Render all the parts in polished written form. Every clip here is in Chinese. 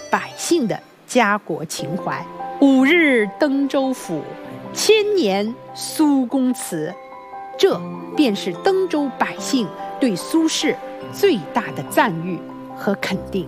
百姓的家国情怀。5日登州府，千年苏公祠，这便是登州百姓对苏轼最大的赞誉和肯定。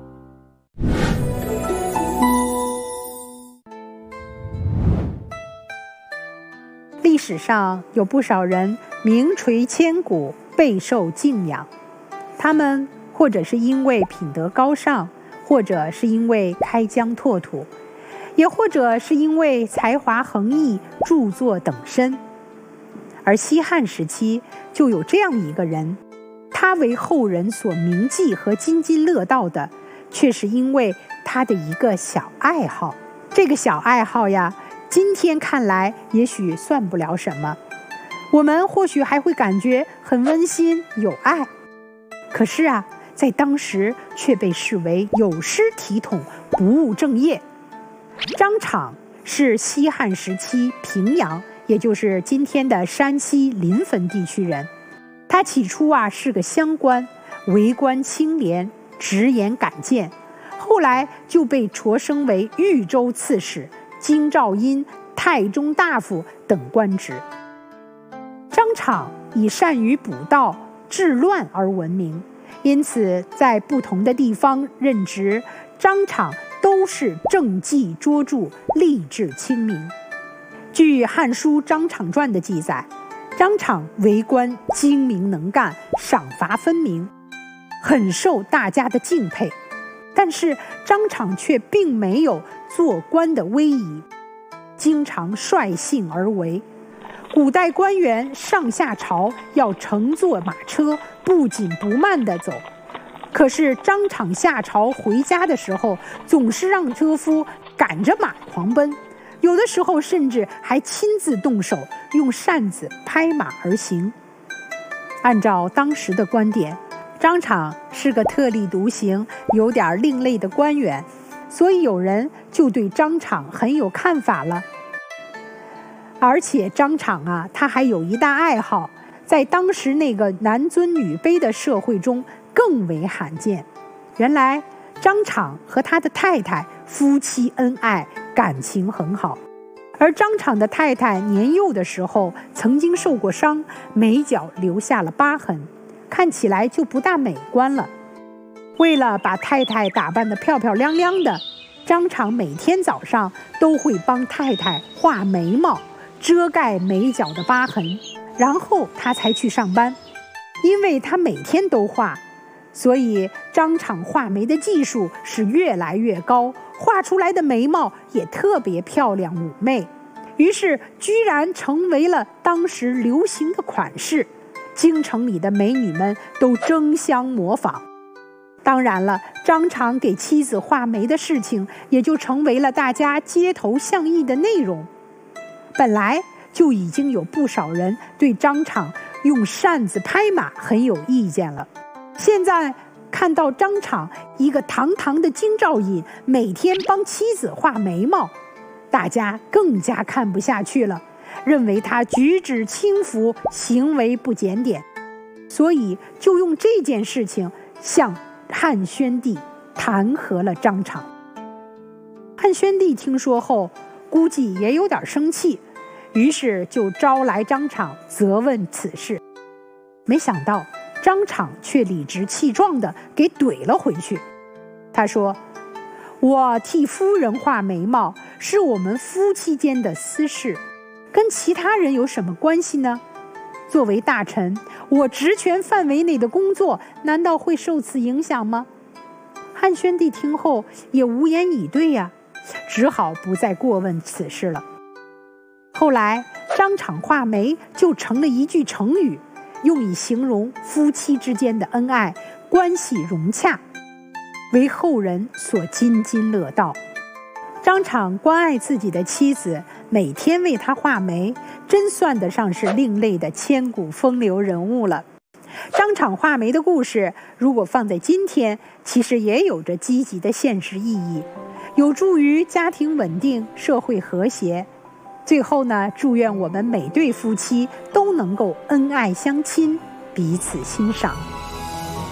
历史上有不少人名垂千古，备受敬仰，他们或者是因为品德高尚，或者是因为开疆拓土，也或者是因为才华横溢，著作等身。而西汉时期就有这样一个人，他为后人所铭记和津津乐道的，却是因为他的一个小爱好。这个小爱好呀，今天看来也许算不了什么，我们或许还会感觉很温馨有爱，可是啊，在当时却被视为有失体统，不务正业。张敞是西汉时期平阳，也就是今天的山西临汾地区人。他起初啊是个乡官，为官清廉，直言敢谏，后来就被擢升为豫州刺史、京兆尹、太中大夫等官职。张敞以善于捕盗、治乱而闻名，因此在不同的地方任职，张敞都是政绩卓著，吏治清明。据《汉书·张敞传》的记载，张敞为官精明能干，赏罚分明，很受大家的敬佩。但是张敞却并没有做官的威仪，经常率性而为。古代官员上下朝要乘坐马车，不紧不慢地走，可是张敞下朝回家的时候，总是让车夫赶着马狂奔，有的时候甚至还亲自动手，用扇子拍马而行。按照当时的观点，张敞是个特立独行、有点另类的官员，所以有人就对张敞很有看法了。而且张敞啊，他还有一大爱好，在当时那个男尊女卑的社会中更为罕见。原来张敞和他的太太夫妻恩爱，感情很好。而张敞的太太年幼的时候曾经受过伤，眉角留下了疤痕，看起来就不大美观了。为了把太太打扮得漂漂亮亮的，张敞每天早上都会帮太太画眉毛，遮盖眉角的疤痕，然后他才去上班。因为他每天都画，所以张敞画眉的技术是越来越高，画出来的眉毛也特别漂亮妩媚，于是居然成为了当时流行的款式，京城里的美女们都争相模仿。当然了，张敞给妻子画眉的事情也就成为了大家街头巷议的内容。本来就已经有不少人对张敞用扇子拍马很有意见了，现在看到张敞一个堂堂的京兆尹每天帮妻子画眉毛，大家更加看不下去了，认为他举止轻浮，行为不检点，所以就用这件事情向汉宣帝弹劾了张敞。汉宣帝听说后，估计也有点生气，于是就招来张敞责问此事。没想到张敞却理直气壮地给怼了回去。他说：“我替夫人画眉毛是我们夫妻间的私事，跟其他人有什么关系呢？作为大臣，我职权范围内的工作难道会受此影响吗？”汉宣帝听后也无言以对呀，只好不再过问此事了。后来张敞画眉就成了一句成语，用以形容夫妻之间的恩爱，关系融洽，为后人所津津乐道。张敞关爱自己的妻子，每天为她画眉，真算得上是另类的千古风流人物了。张敞画眉的故事，如果放在今天，其实也有着积极的现实意义，有助于家庭稳定、社会和谐。最后呢，祝愿我们每对夫妻都能够恩爱相亲，彼此欣赏。